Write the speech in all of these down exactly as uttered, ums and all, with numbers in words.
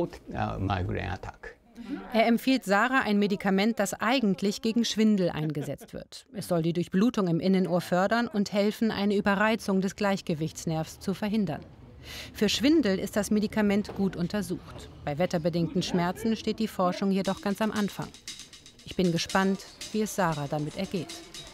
acute uh, migraine attack. Er empfiehlt Sarah ein Medikament, das eigentlich gegen Schwindel eingesetzt wird. Es soll die Durchblutung im Innenohr fördern und helfen, eine Überreizung des Gleichgewichtsnervs zu verhindern. Für Schwindel ist das Medikament gut untersucht. Bei wetterbedingten Schmerzen steht die Forschung jedoch ganz am Anfang. Ich bin gespannt, wie es Sarah damit ergeht.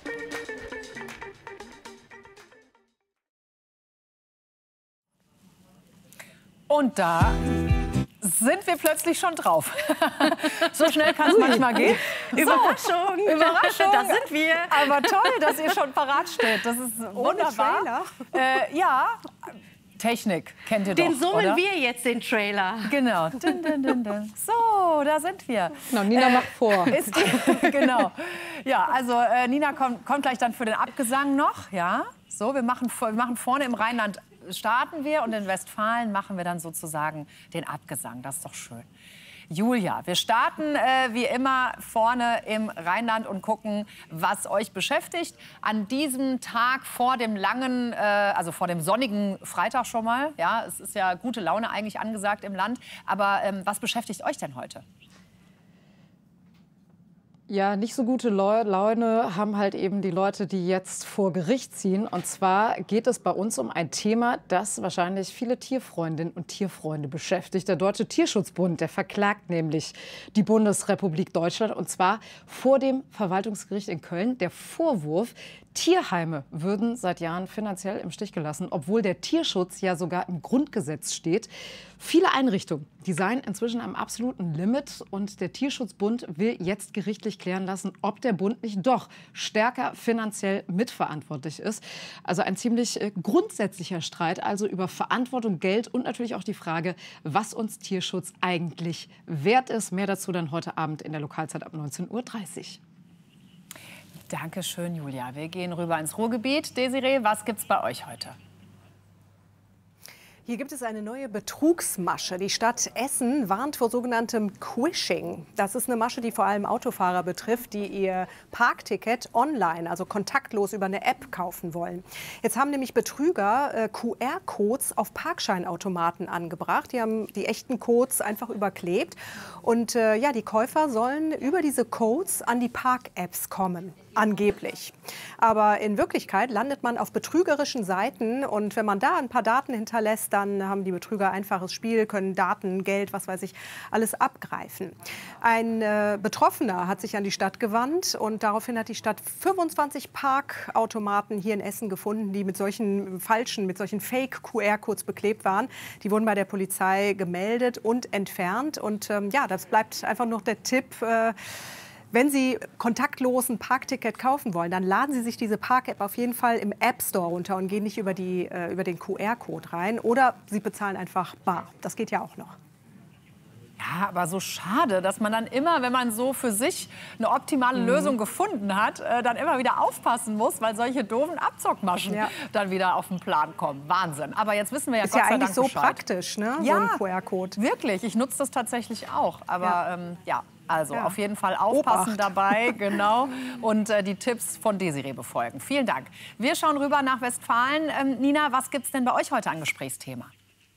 Und da sind wir plötzlich schon drauf. So schnell kann es manchmal gehen. Überraschung! So, Überraschung! Da sind wir! Aber toll, dass ihr schon parat steht. Das ist wunderbar. Äh, ja, Technik kennt ihr Den doch, summen oder? wir jetzt, den Trailer. Genau. Dun, dun, dun, dun. So, da sind wir. Genau, Nina äh, macht vor. Ist die, genau. Ja, also äh, Nina kommt, kommt gleich dann für den Abgesang noch. Ja, so, wir machen, wir machen vorne im Rheinland starten wir und in Westfalen machen wir dann sozusagen den Abgesang. Das ist doch schön. Julia, wir starten äh, wie immer vorne im Rheinland und gucken, was euch beschäftigt. An diesem Tag vor dem langen, äh, also vor dem sonnigen Freitag schon mal. Ja, es ist ja gute Laune eigentlich angesagt im Land. Aber ähm, was beschäftigt euch denn heute? Ja, nicht so gute Laune haben halt eben die Leute, die jetzt vor Gericht ziehen. Und zwar geht es bei uns um ein Thema, das wahrscheinlich viele Tierfreundinnen und Tierfreunde beschäftigt. Der Deutsche Tierschutzbund, der verklagt nämlich die Bundesrepublik Deutschland. Und zwar vor dem Verwaltungsgericht in Köln. Der Vorwurf: Tierheime würden seit Jahren finanziell im Stich gelassen, obwohl der Tierschutz ja sogar im Grundgesetz steht. Viele Einrichtungen, die seien inzwischen am absoluten Limit. Und der Tierschutzbund will jetzt gerichtlich klären lassen, ob der Bund nicht doch stärker finanziell mitverantwortlich ist. Also ein ziemlich äh, grundsätzlicher Streit, also über Verantwortung, Geld und natürlich auch die Frage, was uns Tierschutz eigentlich wert ist. Mehr dazu dann heute Abend in der Lokalzeit ab neunzehn Uhr dreißig. Dankeschön, Julia. Wir gehen rüber ins Ruhrgebiet. Desiree, was gibt's bei euch heute? Hier gibt es eine neue Betrugsmasche. Die Stadt Essen warnt vor sogenanntem Quishing. Das ist eine Masche, die vor allem Autofahrer betrifft, die ihr Parkticket online, also kontaktlos über eine App kaufen wollen. Jetzt haben nämlich Betrüger äh, Q R-Codes auf Parkscheinautomaten angebracht. Die haben die echten Codes einfach überklebt. Und äh, ja, die Käufer sollen über diese Codes an die Park-Apps kommen. Angeblich. Aber in Wirklichkeit landet man auf betrügerischen Seiten. Und wenn man da ein paar Daten hinterlässt, dann haben die Betrüger einfaches Spiel, können Daten, Geld, was weiß ich, alles abgreifen. Ein äh, Betroffener hat sich an die Stadt gewandt und daraufhin hat die Stadt fünfundzwanzig Parkautomaten hier in Essen gefunden, die mit solchen falschen, mit solchen Fake-Q R-Codes beklebt waren. Die wurden bei der Polizei gemeldet und entfernt. Und ähm, ja, das bleibt einfach noch der Tipp. Äh, Wenn Sie kontaktlos ein Parkticket kaufen wollen, dann laden Sie sich diese Park-App auf jeden Fall im App Store runter und gehen nicht über, die, äh, über den Q R-Code rein. Oder Sie bezahlen einfach bar. Das geht ja auch noch. Ja, aber so schade, dass man dann immer, wenn man so für sich eine optimale mhm. Lösung gefunden hat, äh, dann immer wieder aufpassen muss, weil solche doofen Abzockmaschen ja. dann wieder auf den Plan kommen. Wahnsinn. Aber jetzt wissen wir ja, ist Gott ja sei eigentlich Dank so Bescheid. praktisch, ne? Ja, so ein Q R-Code. Wirklich. Ich nutze das tatsächlich auch. Aber ja, ähm, ja. Also ja. auf jeden Fall aufpassen Obacht. dabei, genau, und äh, die Tipps von Desiree befolgen. Vielen Dank. Wir schauen rüber nach Westfalen. Ähm, Nina, was gibt's denn bei euch heute an Gesprächsthema?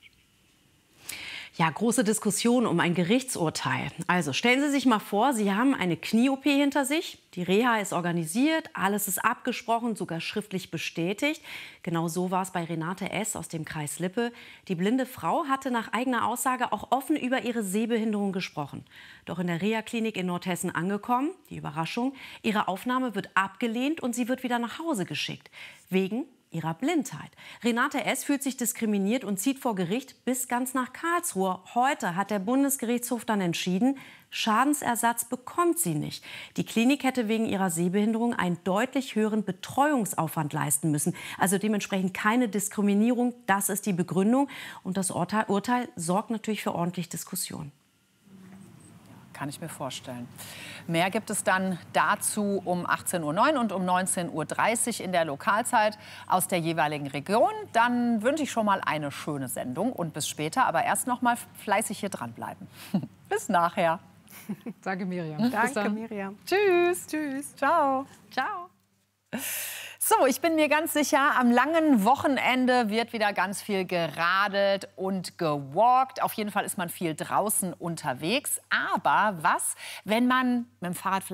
Ja, große Diskussion um ein Gerichtsurteil. Also stellen Sie sich mal vor, Sie haben eine Knie-O P hinter sich. Die Reha ist organisiert, alles ist abgesprochen, sogar schriftlich bestätigt. Genau so war es bei Renate S. aus dem Kreis Lippe. Die blinde Frau hatte nach eigener Aussage auch offen über ihre Sehbehinderung gesprochen. Doch in der Reha-Klinik in Nordhessen angekommen, die Überraschung, ihre Aufnahme wird abgelehnt und sie wird wieder nach Hause geschickt. Wegen ihrer Blindheit. Renate S. fühlt sich diskriminiert und zieht vor Gericht bis ganz nach Karlsruhe. Heute hat der Bundesgerichtshof dann entschieden, Schadensersatz bekommt sie nicht. Die Klinik hätte wegen ihrer Sehbehinderung einen deutlich höheren Betreuungsaufwand leisten müssen. Also dementsprechend keine Diskriminierung. Das ist die Begründung. Und das Urteil, Urteil sorgt natürlich für ordentlich Diskussion. Kann ich mir vorstellen. Mehr gibt es dann dazu um achtzehn Uhr neun und um neunzehn Uhr dreißig in der Lokalzeit aus der jeweiligen Region. Dann wünsche ich schon mal eine schöne Sendung und bis später. Aber erst noch mal fleißig hier dranbleiben. Bis nachher. Danke, Miriam. Danke, Miriam. Tschüss. Tschüss. Ciao. Ciao. So, ich bin mir ganz sicher, am langen Wochenende wird wieder ganz viel geradelt und gewalkt. Auf jeden Fall ist man viel draußen unterwegs. Aber was, wenn man mit dem Fahrrad vielleicht